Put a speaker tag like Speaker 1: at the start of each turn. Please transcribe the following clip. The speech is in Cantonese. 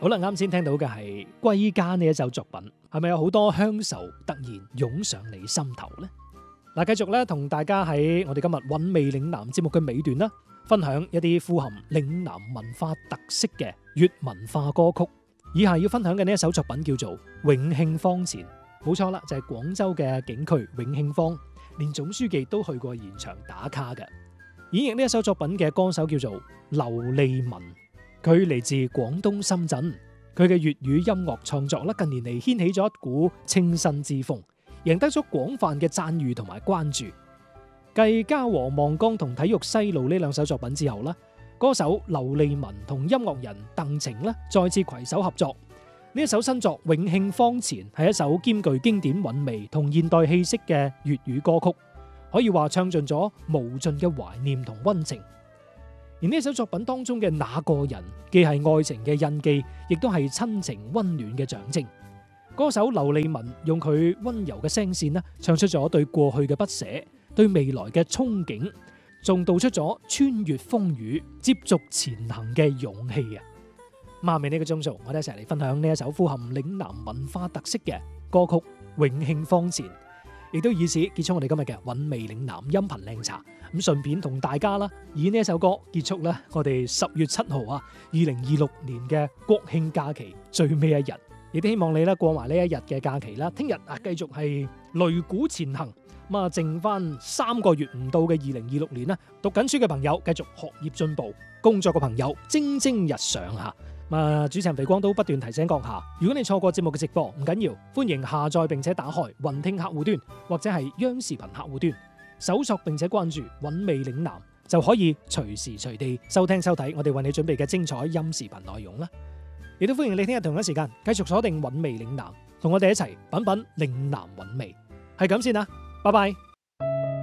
Speaker 1: 好啦，啱先聽到嘅係歸家呢一首作品，係咪有好多鄉愁突然湧上你心頭呢？嗱，繼續咧同大家喺我哋今日韻味嶺南節目嘅尾段啦，分享一啲富含嶺南文化特色嘅粵文化歌曲。以下要分享嘅呢一首作品叫做《永慶坊前》，冇錯啦，就係廣州嘅景區永慶坊，連總書記都去過現場打卡嘅。演繹呢一首作品嘅歌手叫做劉利文。佢嚟自廣東深圳，佢嘅粵語音樂創作近年嚟掀起咗一股清新之風，贏得咗廣泛嘅讚譽同埋關注。繼《家和望江》同《體育西路》呢兩首作品之後啦，歌手劉利文同音樂人鄧晴再次攜手合作。呢一首新作《永慶坊前》係一首兼具經典韻味同現代氣息嘅粵語歌曲，可以話唱盡咗無盡嘅懷念同溫情。而呢首作品當中嘅那個人，既係愛情嘅印記，亦都係親情溫暖嘅象徵。歌手劉利文用佢溫柔嘅聲線唱出咗對過去嘅不捨，對未來嘅憧憬，仲道出咗穿越風雨、接續前行嘅勇氣啊！下面呢個鐘數，我哋一齊嚟分享呢一首富含嶺南文化特色嘅歌曲《永慶坊前》。亦都以此結束我哋今日嘅韻味嶺南音頻靚茶，咁順便同大家以呢一首歌結束我哋10月7號2026年嘅國慶假期最尾一日，亦都希望你過埋呢一日嘅假期啦。聽日繼續係擂鼓前行，剩翻3個月唔到嘅2026年讀緊書嘅朋友繼續學業進步，工作嘅朋友蒸蒸日上吓。主持人肥光都不斷提醒閣下，如果你錯過節目嘅直播唔緊要，歡迎下載並且打開雲聽客戶端或者係央視頻客戶端，搜索並且關注韻味嶺南，就可以隨時隨地收聽收睇我哋為你準備嘅精彩音視頻內容啦。亦都歡迎你聽日同一時間繼續鎖定韻味嶺南，同我哋一齊品品嶺南韻味。係咁先啦，拜拜。